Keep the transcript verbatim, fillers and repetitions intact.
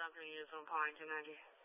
not going to use one point two ninety.